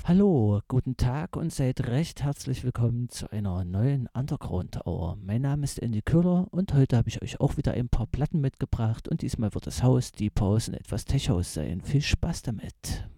Hallo, guten Tag und seid recht herzlich willkommen zu einer neuen Underground Hour. Mein Name ist Andy Köhler und heute habe ich euch auch wieder ein paar Platten mitgebracht und diesmal wird das Haus, die Pause und etwas Tech-House sein. Viel Spaß damit!